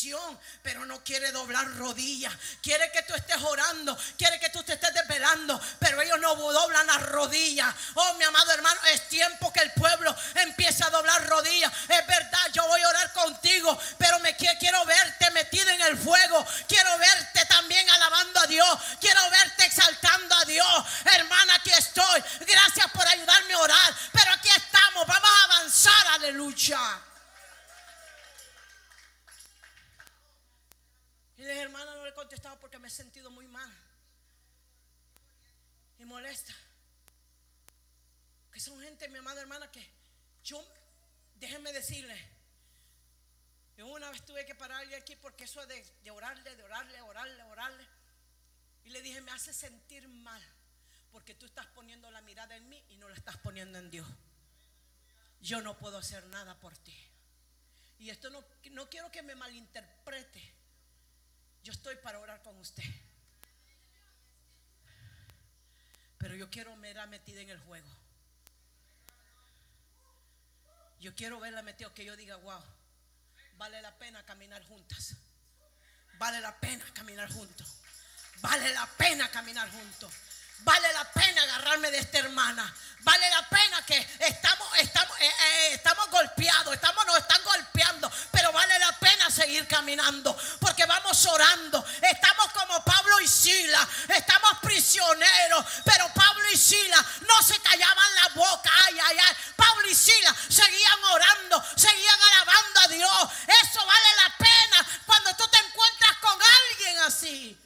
bendición, pero no quiere doblar rodillas. Quiere que tú estés orando, quiere que tú te estés desvelando, pero ellos no doblan las rodillas. Oh, mi amado hermano, es tiempo que el pueblo empiece a doblar rodillas. Es verdad, yo voy a orar contigo, pero quiero verte metido en el fuego. Quiero verte también alabando a Dios. Quiero verte exaltando a Dios. Hermana, aquí estoy. Gracias por ayudarme a orar, pero aquí estamos, vamos a avanzar. Aleluya. Y le dije, hermana, no le he contestado porque me he sentido muy mal y molesta. Que son gente, mi amada hermana, que déjenme decirle, yo una vez tuve que pararle aquí porque eso de orarle. Y le dije, me hace sentir mal porque tú estás poniendo la mirada en mí y no la estás poniendo en Dios. Yo no puedo hacer nada por ti. Y esto no quiero que me malinterprete. Yo estoy para orar con usted, pero yo quiero verla metida en el juego. Yo quiero verla metida, que yo diga, wow, vale la pena caminar juntas. Vale la pena caminar juntos. Vale la pena caminar juntos. Vale la pena agarrarme de esta hermana. Vale la pena que estamos golpeados, nos están golpeando, pero vale la pena seguir caminando porque vamos orando. Estamos como Pablo y Silas, estamos prisioneros, pero Pablo y Silas no se callaban la boca. Pablo y Silas seguían orando, seguían alabando a Dios. Eso vale la pena cuando tú te encuentras con alguien así.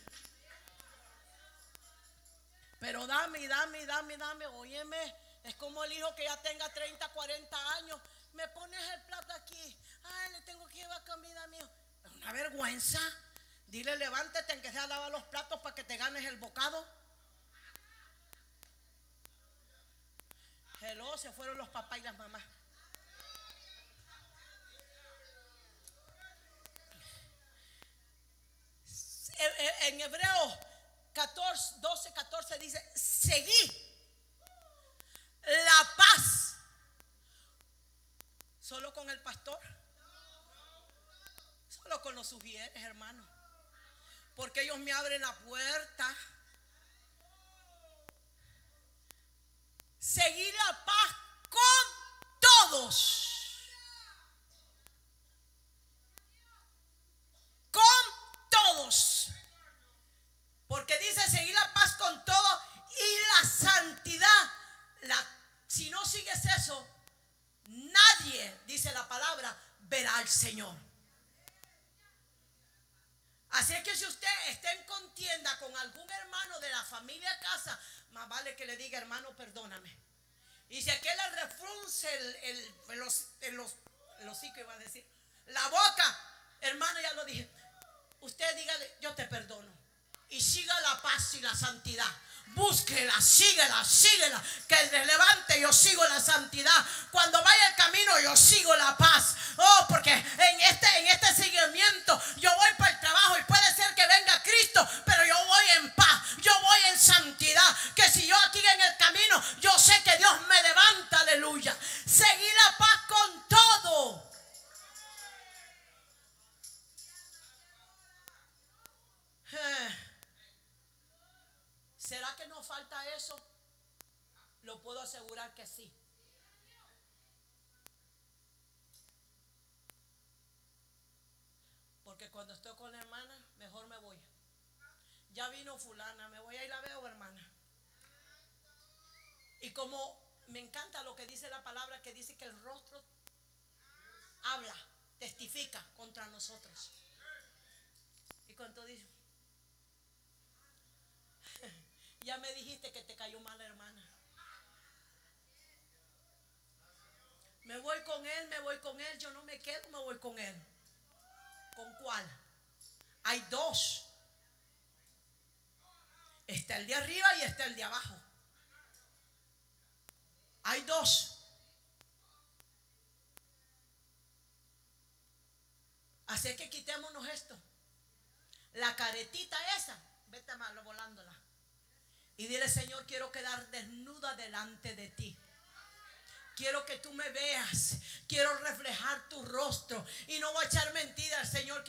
Pero dame, óyeme, es como el hijo que ya tenga 30, 40 años. Me pones el plato aquí, le tengo que llevar comida a mi hijo. Es una vergüenza. Dile, levántate, en que sea lavar los platos para que te ganes el bocado. Hello, se fueron los papás y las mamás. En Hebreos 12:14 dice, seguí la paz. ¿Solo con el pastor? Solo con los sugieres, hermano. Porque ellos me abren la puerta. Seguí la paz con todos. Con todos. Porque dice seguir la paz con todo y la santidad. Si no sigues eso, nadie, dice la palabra, verá al Señor. Así es que si usted está en contienda con algún hermano de la familia casa, más vale que le diga, hermano, perdóname. Y si aquel le refrunce el hocico, iba a decir, la boca, hermano, ya lo dije, usted dígale, yo te perdono. Y siga la paz y la santidad. Búsquela, síguela. Que el levante, yo sigo la santidad. Cuando vaya el camino, yo sigo la paz. Oh, porque en este seguimiento yo voy para el trabajo y puede ser que venga Cristo, pero yo voy en paz, yo voy en santidad. Que si yo aquí en el camino, yo sé que Dios me levanta, aleluya. Seguí la paz con todo. ¿Será que nos falta eso? Lo puedo asegurar que sí. Porque cuando estoy con la hermana, mejor me voy. Ya vino fulana, me voy a ir, la veo, hermana. Y como me encanta lo que dice la palabra, que dice que el rostro habla, testifica contra nosotros. Y cuando dice, ya me dijiste que te cayó mal la hermana. Me voy con él, yo no me quedo, me voy con él. ¿Con cuál? Hay dos. Está el de arriba y está el de abajo. Hay dos. Así que quitémonos esto. La caretita esa, vete malo volándola. Y dile, Señor, quiero quedar desnuda delante de ti. Quiero que tú me veas. Quiero reflejar tu rostro. Y no voy a echar mentiras, Señor.